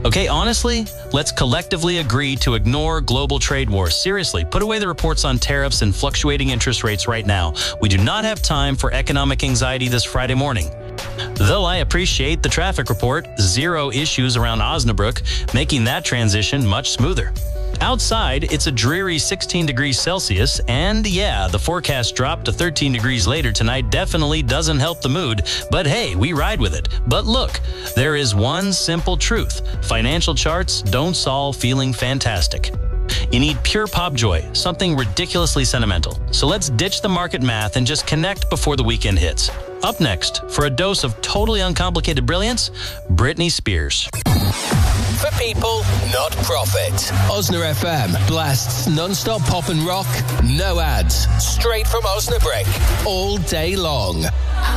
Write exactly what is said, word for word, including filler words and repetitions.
Okay, honestly, let's collectively agree to ignore global trade wars. Seriously, put away the reports on tariffs and fluctuating interest rates right now. We do not have time for economic anxiety this Friday morning. Though I appreciate the traffic report, zero issues around Osnabrück, making that transition much smoother. Outside, it's a dreary sixteen degrees Celsius, and yeah, the forecast drop to thirteen degrees later tonight definitely doesn't help the mood, but hey, we ride with it. But look, there is one simple truth. Financial charts don't solve feeling fantastic. You need pure pop joy, something ridiculously sentimental. So let's ditch the market math and just connect before the weekend hits. Up next, for a dose of totally uncomplicated brilliance, Britney Spears. For people, not profit. Osna F M blasts non-stop pop and rock, no ads, straight from Osnabrück, all day long.